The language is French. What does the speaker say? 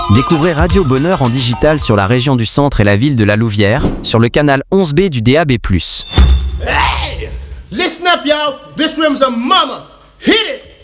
Découvrez Radio Bonheur en digital sur la région du Centre et la ville de La Louvière, sur le canal 11B du DAB+. Hey! Listen up, y'all. This room's a mama. Hit it!